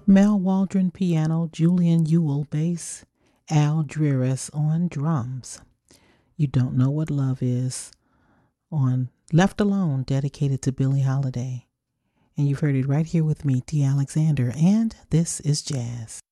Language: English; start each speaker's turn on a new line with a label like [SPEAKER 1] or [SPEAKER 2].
[SPEAKER 1] Mel Waldron piano, Julian Ewell bass, Al Drearis on drums. You Don't Know What Love Is on Left Alone, dedicated to Billie Holiday. And you've heard it right here with me, T. Alexander, and this is jazz.